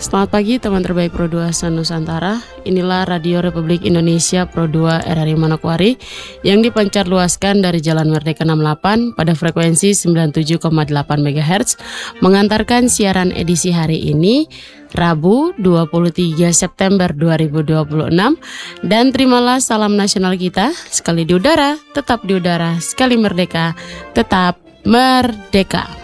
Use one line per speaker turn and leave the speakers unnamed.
Selamat pagi teman terbaik Pro 2 Nusantara. Inilah Radio Republik Indonesia Pro 2 RRI Manokwari yang dipancar luaskan dari Jalan Merdeka 68 pada frekuensi 97,8 MHz, mengantarkan siaran edisi hari ini Rabu 23 September 2026. Dan terimalah salam nasional kita, sekali di udara, tetap di udara, sekali merdeka, tetap merdeka.